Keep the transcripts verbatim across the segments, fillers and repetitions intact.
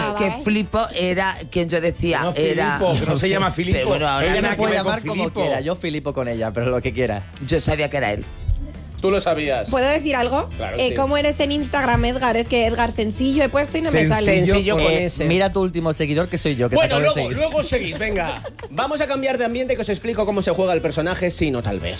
Es que Filipo era quien yo decía. No, era Filipo, que no se llama Filipo. Pero bueno, ahora Ella nada me que puede ver con llamar como Filipo. quiera. Yo Filipo con ella, pero lo que quiera. yo sabía que era él. Tú lo sabías. ¿Puedo decir algo? Claro, eh, sí. ¿Cómo eres en Instagram, Edgar? Es que Edgar Sencillo he puesto y no me sale. Sencillo con Eh, ese. mira tu último seguidor, que soy yo, que te Bueno, acabo de luego, seguir. luego seguís, venga. Vamos a cambiar de ambiente, que os explico cómo se juega el personaje, sí, no tal vez.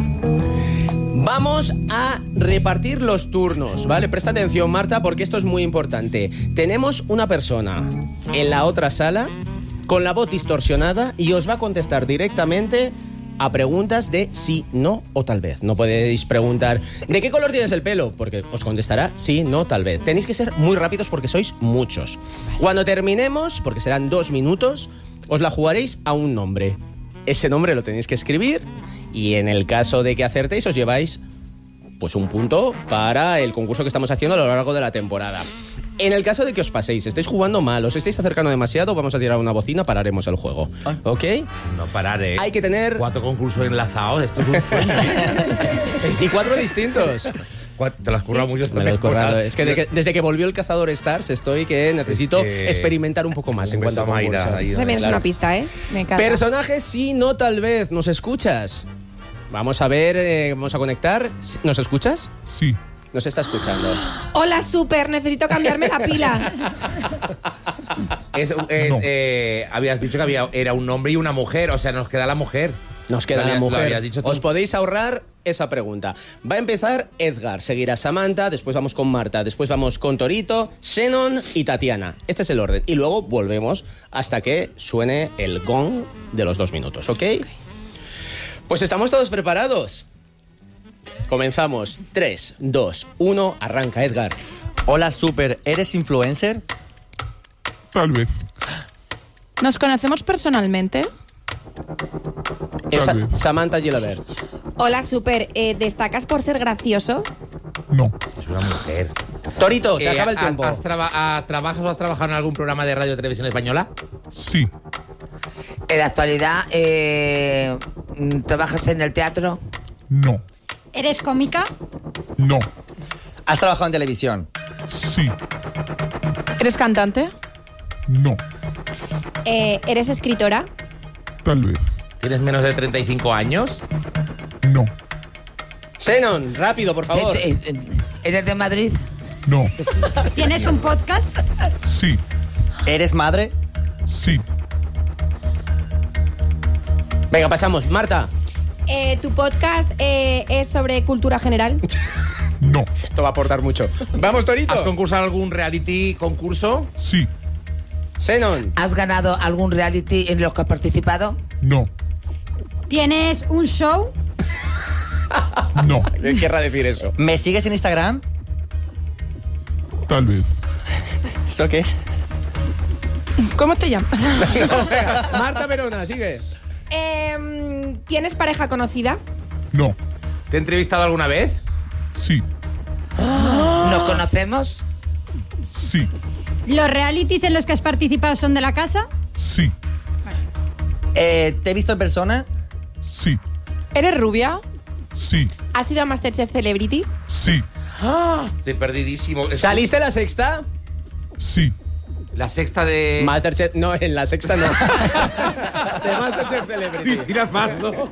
Vamos a repartir los turnos, ¿vale? Presta atención, Marta, porque esto es muy importante. Tenemos una persona en la otra sala con la voz distorsionada y os va a contestar directamente a preguntas de sí, no o tal vez. No podéis preguntar ¿de qué color tienes el pelo? Porque os contestará sí, no, tal vez. Tenéis que ser muy rápidos porque sois muchos. Cuando terminemos, porque serán dos minutos, os la jugaréis a un nombre. Ese nombre lo tenéis que escribir y en el caso de que acertéis os lleváis pues un punto para el concurso que estamos haciendo a lo largo de la temporada. En el caso de que os paséis, estéis jugando mal, os estéis acercando demasiado, vamos a tirar una bocina, pararemos el juego. ¿Ok? No parar, ¿eh? Hay que tener... Cuatro concursos enlazados, esto es un sueño. Y cuatro distintos. Cuatro- Te lo has currado mucho esta Me lo he temporada. currado. Es que, de que desde que volvió el Cazador Stars estoy que necesito Es que- experimentar un poco más Un en cuanto a beso a Mayra, concursos. ahí. Eso también es Claro. una pista, ¿eh? Me encanta. Personajes sí, no, tal vez. ¿Nos escuchas? Vamos a ver, eh, vamos a conectar. ¿Nos escuchas? Sí. Nos está escuchando. Hola, súper, necesito cambiarme la pila. Es, es, No. eh, habías dicho que había, era un hombre y una mujer, o sea, nos queda la mujer. Nos queda Lo la habías- lo mujer. habías dicho tú. Os podéis ahorrar esa pregunta. Va a empezar Edgar, seguirá Samantha, después vamos con Marta, después vamos con Torito, Shannon y Tatiana. Este es el orden. Y luego volvemos hasta que suene el gong de los dos minutos, ¿ok? Pues estamos todos preparados. Comenzamos. tres, dos, uno, arranca Edgar. Hola, Super, ¿eres influencer? Tal vez. ¿Nos conocemos personalmente? Es Tal vez. Samantha Gilabert. Hola, súper, eh, ¿destacas por ser gracioso? No. Es una mujer. Torito, se Eh, acaba el ¿has- tiempo. has traba- ah, ¿Trabajas o has trabajado en algún programa de radio o televisión española? Sí. En la actualidad, eh, mm, ¿trabajas en el teatro? No. ¿Eres cómica? No. ¿Has trabajado en televisión? Sí. ¿Eres cantante? No. Eh, ¿Eres escritora? Tal vez. ¿Tienes menos de treinta y cinco años? No. Shannon, rápido, por favor. Eh, eh, eh, ¿Eres de Madrid? No. ¿Tienes un podcast? Sí. ¿Eres madre? Sí. Venga, pasamos. Marta. Eh, ¿Tu podcast eh, es sobre cultura general? No. Esto va a aportar mucho. Vamos, Torito. ¿Has concursado en algún reality concurso? Sí. Shannon. ¿Has ganado algún reality en los que has participado? No. ¿Tienes un show? No. ¿Qué querrá decir eso? ¿Me sigues en Instagram? Tal vez. ¿Eso qué es? ¿Cómo te llamas? No, venga. Marta Verona, sigue. Eh, ¿Tienes pareja conocida? No. ¿Te he entrevistado alguna vez? Sí. ¿Nos conocemos? Sí. ¿Los realities en los que has participado son de la casa? Sí. Eh, ¿Te he visto en persona? Sí. ¿Eres rubia? Sí. ¿Has ido a Masterchef Celebrity? Sí. Estoy perdidísimo. Es- ¿Saliste en la sexta? Sí. La sexta de... Masterchef, no, en la sexta no. De Masterchef Celebrity. Cristina Pardo.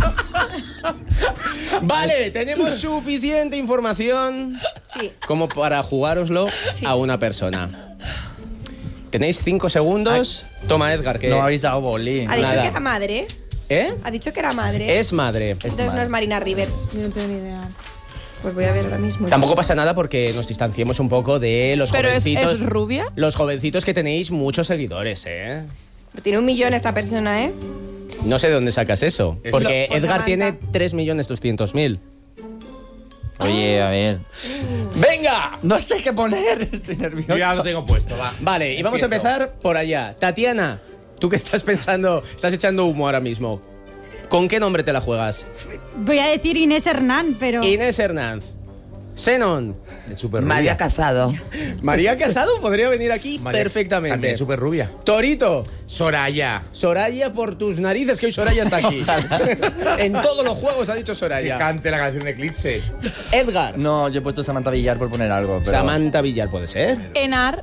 Vale, tenemos suficiente información Sí. como para jugároslo a una persona. Tenéis cinco segundos. Toma, Edgar, que... No habéis dado boli. Ha dicho Nada. que era madre. ¿Eh? Ha dicho que era madre. Es madre. Entonces no es Marina Rivers. Yo no tengo ni idea. Pues voy a ver ahora mismo. Tampoco pasa nada porque nos distanciemos un poco de los ¿Pero es, jovencitos. es rubia? Los jovencitos que tenéis muchos seguidores, ¿eh? Tiene un millón esta persona, ¿eh? No sé de dónde sacas eso. Es- Porque Pues Edgar Samantha. tiene tres millones doscientos mil. Oye, a ver. ¡Venga! No sé qué poner. Estoy Yo nervioso. ya lo tengo puesto, va. Vale, y vamos a Empiezo. empezar por allá. Tatiana, tú que estás pensando, estás echando humo ahora mismo. ¿Con qué nombre te la juegas? Voy a decir Inés Hernán, pero... Inés Hernández. Xenon. Es súper María rubia. Casado. María Casado podría venir aquí María- perfectamente. También es súper rubia. Torito. Soraya. Soraya por tus narices, que hoy Soraya está aquí. En todos los juegos ha dicho Que Soraya. cante la canción de Eclipse. Edgar. No, yo he puesto Samantha Villar por poner algo. Pero... Samantha Villar, ¿puede ser? Enar.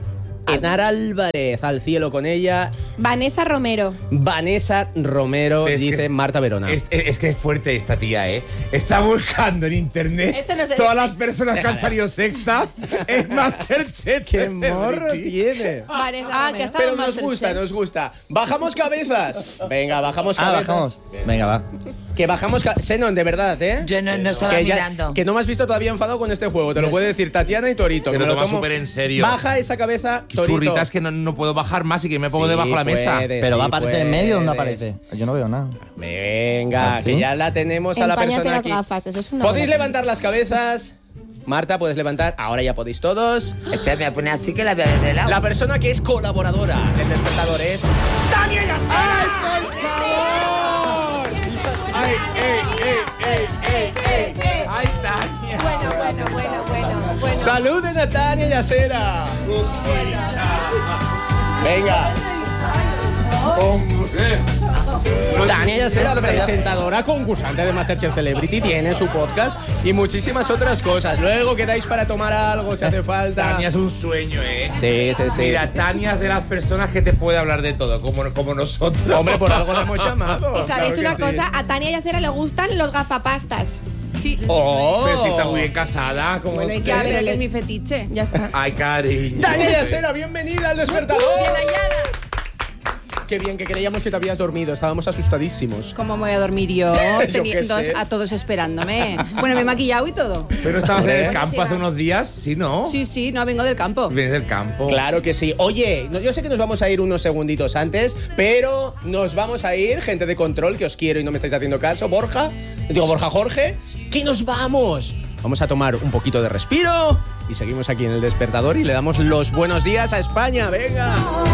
Enar Álvarez, al cielo con ella. Vanessa Romero. Vanessa Romero, Es dice que- Marta Verona. Es, es- es que es fuerte esta tía, ¿eh? Está buscando en internet Esto no se todas dice. las personas que han salido sextas en Masterchef. ¡Qué morro tiene! Vanessa Ah, Romero. que está- Pero en nos Masterchef. gusta, nos gusta. ¡Bajamos cabezas! Venga, bajamos Ah, cabezas. bajamos. Venga, va. Que bajamos cabezas. Senon, de verdad, ¿eh? Yo no, no estaba que, ya- mirando. que no me has visto todavía enfadado con este juego. Te lo puede decir Tatiana y Torito. Se me lo toma tomo- súper en serio. Baja esa cabeza, Torito. Churritas que no, no puedo bajar más y que me pongo Sí, debajo de la mesa. puedes, Pero sí va a aparecer en medio o no puedes. aparece. Yo no veo nada. Venga, ¿Ah, sí? que ya la tenemos a la Empáñate persona las aquí. gafas, eso es una Podéis buena levantar las cabezas. Marta, puedes levantar. Ahora ya podéis todos. Espera, me voy a poner así que la voy a ver de lado. La persona que es colaboradora del Despertador es... ¡Tania Yasera! ¡Ay, por favor! ¡Ay, ey, ey, ey, ey, ey! ¡Ay, Tania! Bueno, bueno, bueno, bueno, bueno. ¡Saluden a Tania Yasera! Venga. Tania Yasera, presentadora, concursante de Masterchef Celebrity, tiene su podcast y muchísimas otras cosas. Luego quedáis para tomar algo si hace falta. Tania es un sueño, ¿eh? Sí, sí, sí. Mira, Tania es de las personas que te puede hablar de todo, como, como nosotros. Hombre, por algo la hemos llamado. Y sabéis Claro una que sí. cosa, a Tania Yasera le gustan los gafapastas. Sí. ¡Oh! Pero si está muy bien casada. Como Bueno, ¿y qué? Ya, Pero pero que le- es mi fetiche. Ya está. Ay, cariño. Tania Yasera, bienvenida al Despertador. Bien hallada. Qué bien, que creíamos que te habías dormido. Estábamos asustadísimos. ¿Cómo me voy a dormir yo? Yo Teniendo qué sé. a todos esperándome. Bueno, me he maquillado y todo. Pero estabas en el Hombre. campo hace unos días, ¿sí, no? Sí, sí, no, vengo del campo. Vienes del campo. Claro que sí. Oye, no- yo sé que nos vamos a ir unos segunditos antes, pero nos vamos a ir, gente de control, que os quiero y no me estáis haciendo caso. Borja, digo Borja Jorge, que nos vamos. Vamos a tomar un poquito de respiro y seguimos aquí en el Despertador y le damos los buenos días a España. Venga.